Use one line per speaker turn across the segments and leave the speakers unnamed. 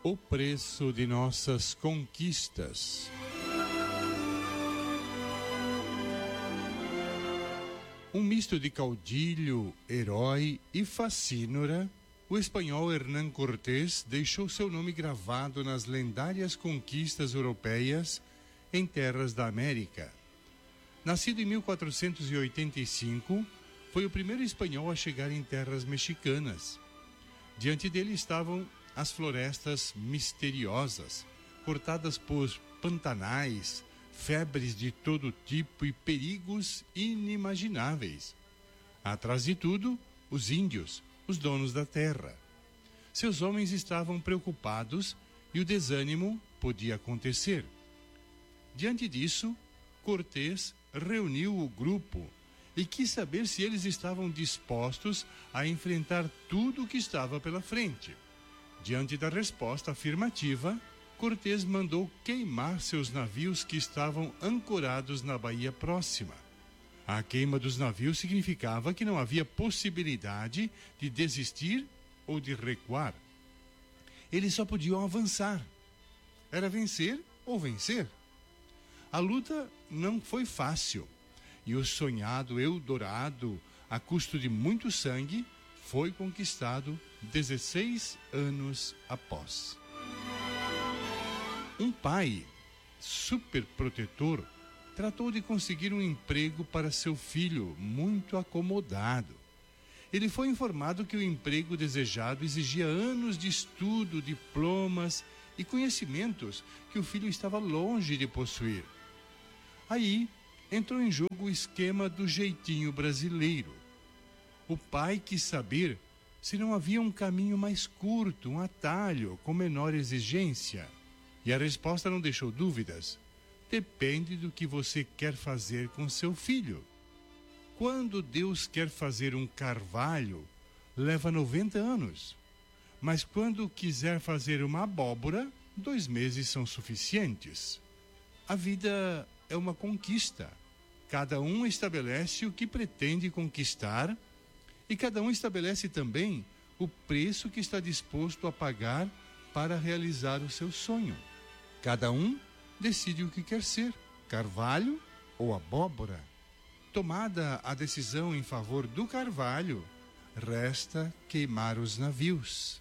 O preço de nossas conquistas. Um misto de caudilho, herói e facínora, o espanhol Hernán Cortés deixou seu nome gravado nas lendárias conquistas europeias em terras da América. Nascido em 1485, foi o primeiro espanhol a chegar em terras mexicanas. Diante dele estavam as florestas misteriosas, cortadas por pantanais, febres de todo tipo e perigos inimagináveis. Atrás de tudo, os índios, os donos da terra. Seus homens estavam preocupados e o desânimo podia acontecer. Diante disso, Cortés reuniu o grupo e quis saber se eles estavam dispostos a enfrentar tudo o que estava pela frente. Diante da resposta afirmativa, Cortés mandou queimar seus navios que estavam ancorados na baía próxima. A queima dos navios significava que não havia possibilidade de desistir ou de recuar. Eles só podiam avançar. Era vencer ou vencer. A luta não foi fácil, e o sonhado Eldorado, a custo de muito sangue, foi conquistado 16 anos após. Um pai superprotetor tratou de conseguir um emprego para seu filho muito acomodado. Ele foi informado que o emprego desejado exigia anos de estudo, diplomas e conhecimentos que o filho estava longe de possuir. Aí entrou em jogo o esquema do jeitinho brasileiro. O pai quis saber se não havia um caminho mais curto, um atalho com menor exigência. E a resposta não deixou dúvidas. Depende do que você quer fazer com seu filho. Quando Deus quer fazer um carvalho, leva 90 anos. Mas quando quiser fazer uma abóbora, 2 meses são suficientes. A vida é uma conquista. Cada um estabelece o que pretende conquistar e cada um estabelece também o preço que está disposto a pagar para realizar o seu sonho. Cada um decide o que quer ser, carvalho ou abóbora. Tomada a decisão em favor do carvalho, resta queimar os navios.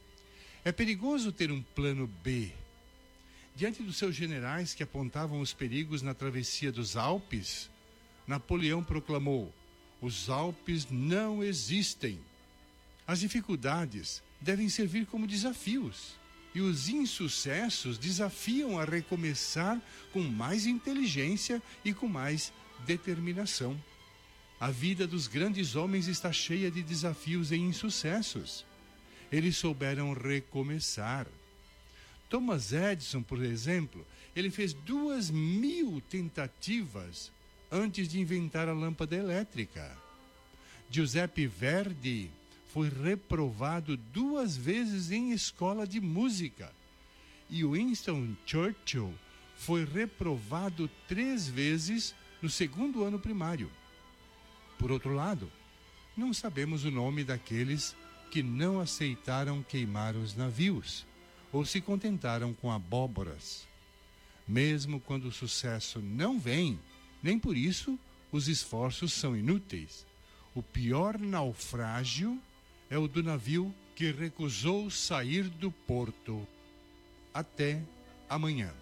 É perigoso ter um plano B. Diante dos seus generais que apontavam os perigos na travessia dos Alpes, Napoleão proclamou: os Alpes não existem. As dificuldades devem servir como desafios, e os insucessos desafiam a recomeçar com mais inteligência e com mais determinação. A vida dos grandes homens está cheia de desafios e insucessos. Eles souberam recomeçar. Thomas Edison, por exemplo, ele fez 2.000 tentativas antes de inventar a lâmpada elétrica. Giuseppe Verdi foi reprovado 2 vezes em escola de música. E Winston Churchill foi reprovado 3 vezes no 2º ano primário. Por outro lado, não sabemos o nome daqueles que não aceitaram queimar os navios ou se contentaram com abóboras. Mesmo quando o sucesso não vem, nem por isso os esforços são inúteis. O pior naufrágio é o do navio que recusou sair do porto. Até amanhã.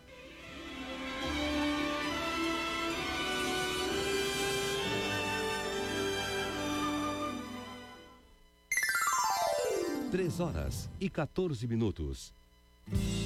Três horas e 14 minutos.